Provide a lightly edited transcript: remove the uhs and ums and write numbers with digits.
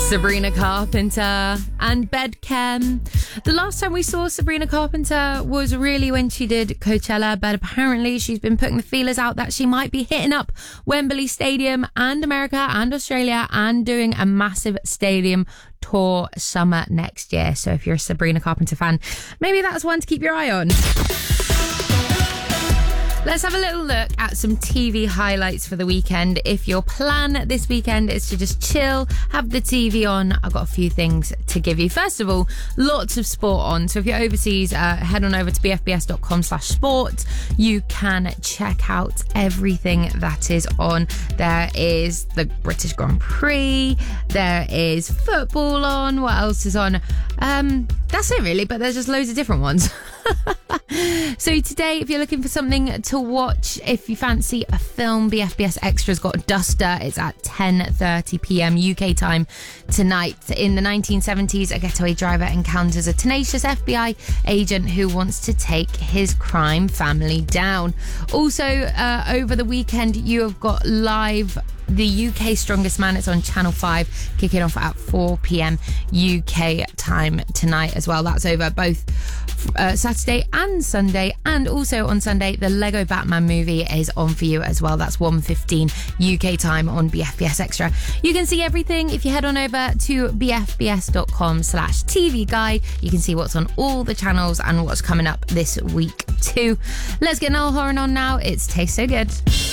Sabrina Carpenter and Bedchem. The last time we saw Sabrina Carpenter was really when she did Coachella, but apparently she's been putting the feelers out that she might be hitting up Wembley Stadium and America and Australia and doing a massive stadium tour summer next year. So if you're a Sabrina Carpenter fan, maybe that's one to keep your eye on. Let's have a little look at some TV highlights for the weekend. If your plan this weekend is to just chill, have the TV on, I've got a few things to give you. First of all, lots of sport on. So if you're overseas, head on over to bfbs.com/sport. You can check out everything that is on. There is the British Grand Prix. There is football on. What else is on? That's it really, but there's just loads of different ones. So today, if you're looking for something to watch, if you fancy a film, BFBS Extra's got Duster. It's at 10:30 p.m. UK time tonight. In the 1970s, a getaway driver encounters a tenacious FBI agent who wants to take his crime family down. Also, over the weekend, you have got live The UK Strongest Man. It's on Channel 5, kicking off at 4 p.m. UK time tonight as well. That's over both Saturday and Sunday. And also on Sunday, the Lego Batman movie is on for you as well. That's 1:15 UK time on BFBS Extra. You can see everything if you head on over to bfbs.com/TV guide. You can see what's on all the channels and what's coming up this week too. Let's get Noel Horan on now. It's Taste So Good.